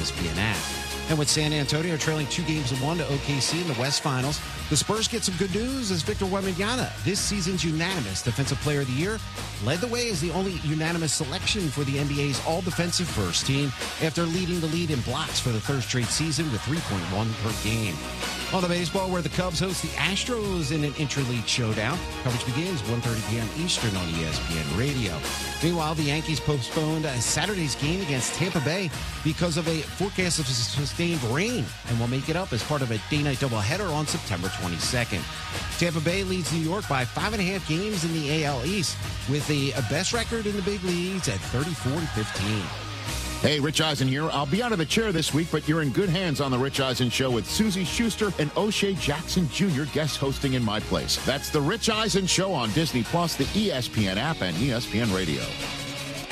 ESPN app. And with San Antonio trailing 2-1 to OKC in the West Finals, the Spurs get some good news as Victor Wembanyama, this season's unanimous Defensive Player of the Year, led the way as the only unanimous selection for the NBA's all-defensive first team after leading the lead in blocks for the third straight season with 3.1 per game. On the baseball, where the Cubs host the Astros in an interleague showdown. Coverage begins 1:30 p.m. Eastern on ESPN Radio. Meanwhile, the Yankees postponed Saturday's game against Tampa Bay because of a forecast of sustained rain and will make it up as part of a day-night doubleheader on September 22nd. Tampa Bay leads New York by 5.5 games in the AL East with the best record in the big leagues at 34-15. Hey, Rich Eisen here. I'll be out of the chair this week, but you're in good hands on The Rich Eisen Show with Susie Schuster and O'Shea Jackson Jr. guest hosting in my place. That's The Rich Eisen Show on Disney+, the ESPN app, and ESPN Radio.